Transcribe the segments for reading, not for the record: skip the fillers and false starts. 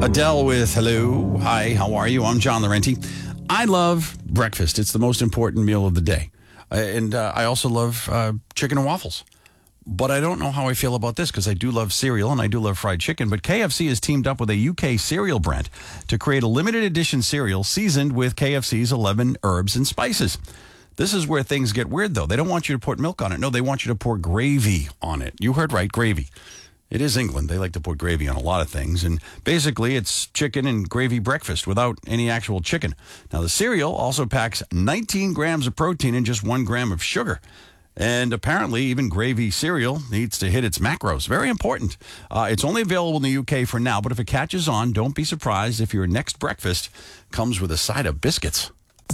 Adele with hello. Hi, how are you? I'm John Laurenti. I love breakfast. It's the most important meal of the day. And I also love chicken and waffles. But I don't know how I feel about this because I do love cereal and I do love fried chicken. But KFC has teamed up with a UK cereal brand to create a limited edition cereal seasoned with KFC's 11 herbs and spices. This is where things get weird, though. They don't want you to put milk on it. No, they want you to pour gravy on it. You heard right, gravy. It is England. They like to put gravy on a lot of things. And basically, it's chicken and gravy breakfast without any actual chicken. Now, the cereal also packs 19 grams of protein and just 1 gram of sugar. And apparently, even gravy cereal needs to hit its macros. Very important. It's only available in the UK for now, but if it catches on, don't be surprised if your next breakfast comes with a side of biscuits.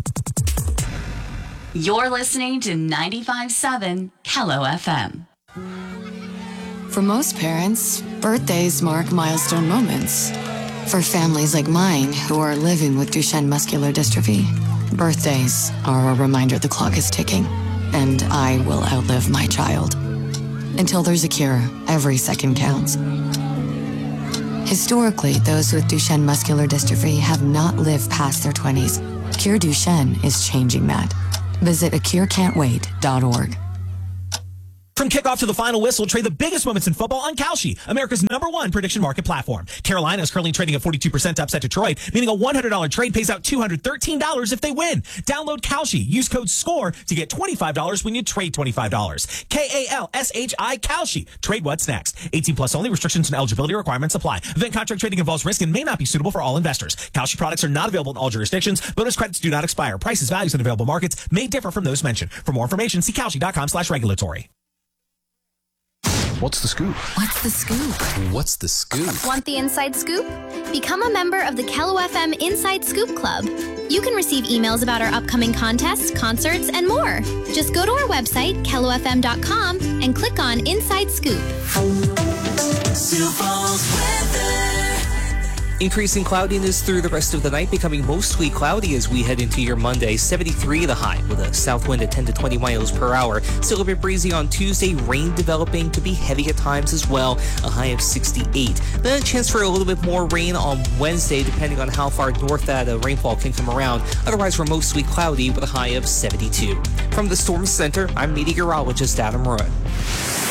You're listening to 95.7 Hello FM. For most parents, birthdays mark milestone moments. For families like mine who are living with Duchenne muscular dystrophy, birthdays are a reminder the clock is ticking, and I will outlive my child. Until there's a cure, every second counts. Historically, those with Duchenne muscular dystrophy have not lived past their 20s. Cure Duchenne is changing that. Visit acurecan'twait.org. From kickoff to the final whistle, trade the biggest moments in football on Kalshi, America's #1 prediction market platform. Carolina is currently trading at 42% to upset Detroit, meaning a $100 trade pays out $213 if they win. Download Kalshi. Use code SCORE to get $25 when you trade $25. KALSHI Kalshi. Trade what's next. 18 plus only. Restrictions and eligibility requirements apply. Event contract trading involves risk and may not be suitable for all investors. Kalshi products are not available in all jurisdictions. Bonus credits do not expire. Prices, values, and available markets may differ from those mentioned. For more information, see Kalshi.com/regulatory. What's the scoop? What's the scoop? What's the scoop? Want the inside scoop? Become a member of the Kello FM Inside Scoop Club. You can receive emails about our upcoming contests, concerts, and more. Just go to our website, kellofm.com, and click on Inside Scoop. Increasing cloudiness through the rest of the night, becoming mostly cloudy as we head into your Monday. 73 the high with a south wind at 10 to 20 miles per hour. Still a bit breezy on Tuesday. Rain developing to be heavy at times as well. A high of 68. Then a chance for a little bit more rain on Wednesday, depending on how far north that rainfall can come around. Otherwise, we're mostly cloudy with a high of 72. From the Storm Center, I'm meteorologist Adam Roy.